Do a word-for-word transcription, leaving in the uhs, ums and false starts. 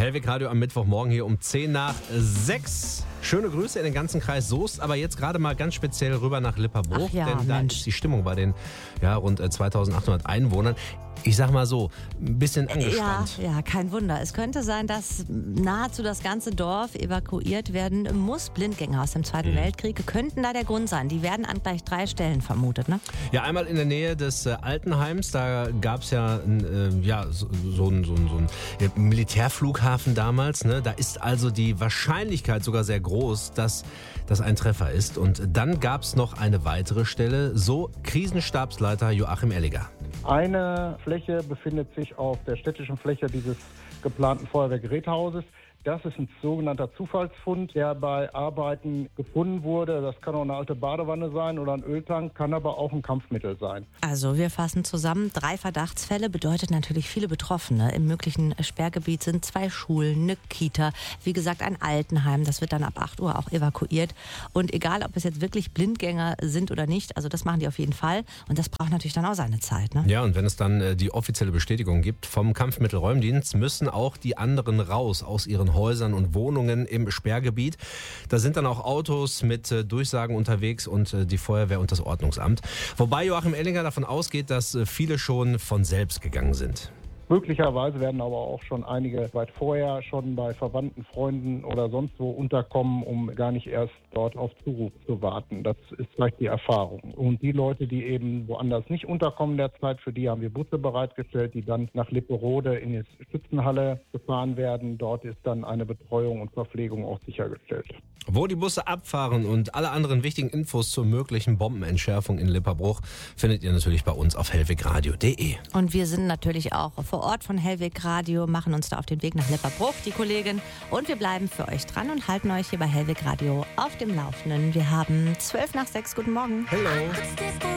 Hellwig Radio am Mittwochmorgen hier um zehn nach sechs. Schöne Grüße in den ganzen Kreis Soest, aber jetzt gerade mal ganz speziell rüber nach Lipperbruch, Ach ja, denn da Mensch. ist die Stimmung bei den ja, rund zweitausendachthundert Einwohnern, ich sag mal so, ein bisschen angespannt. Ja, ja, kein Wunder. Es könnte sein, dass nahezu das ganze Dorf evakuiert werden muss. Blindgänger aus dem Zweiten Mhm. Weltkrieg könnten da der Grund sein. Die werden an gleich drei Stellen vermutet, ne? Ja, einmal in der Nähe des äh, Altenheims, da gab es ja, äh, ja so, so einen so, ein- so ein ja, Militärflughafen damals. Ne? Da ist also die Wahrscheinlichkeit sogar sehr groß, dass das ein Treffer ist. Und dann gab es noch eine weitere Stelle, so Krisenstabsleiter Joachim Elliger. Eine Fläche befindet sich auf der städtischen Fläche dieses geplanten Feuerwehrgerätehauses. Das ist ein sogenannter Zufallsfund, der bei Arbeiten gefunden wurde. Das kann auch eine alte Badewanne sein oder ein Öltank, kann aber auch ein Kampfmittel sein. Also wir fassen zusammen, drei Verdachtsfälle bedeutet natürlich viele Betroffene. Im möglichen Sperrgebiet sind zwei Schulen, eine Kita, wie gesagt ein Altenheim. Das wird dann ab acht Uhr auch evakuiert. Und egal, ob es jetzt wirklich Blindgänger sind oder nicht, also das machen die auf jeden Fall. Und das braucht natürlich dann auch seine Zeit, ne? Ja, und wenn es dann äh, die offizielle Bestätigung gibt vom Kampfmittelräumdienst, müssen auch die anderen raus aus ihren Häusern und Wohnungen im Sperrgebiet. Da sind dann auch Autos mit äh, Durchsagen unterwegs und äh, die Feuerwehr und das Ordnungsamt. Wobei Joachim Ellinger davon ausgeht, dass äh, viele schon von selbst gegangen sind. Möglicherweise werden aber auch schon einige weit vorher schon bei Verwandten, Freunden oder sonst wo unterkommen, um gar nicht erst dort auf Zuruf zu warten. Das ist vielleicht die Erfahrung. Und die Leute, die eben woanders nicht unterkommen derzeit, für die haben wir Busse bereitgestellt, die dann nach Lipperode in die Schützenhalle gefahren werden. Dort ist dann eine Betreuung und Verpflegung auch sichergestellt. Wo die Busse abfahren und alle anderen wichtigen Infos zur möglichen Bombenentschärfung in Lipperbruch findet ihr natürlich bei uns auf hellwegradio punkt de. Und wir sind natürlich auch vor Ort von Hellwig Radio, machen uns da auf den Weg nach Lipperbruch, die Kollegin. Und wir bleiben für euch dran und halten euch hier bei Hellwig Radio auf dem Laufenden. Wir haben zwölf nach sechs. Guten Morgen. Hello.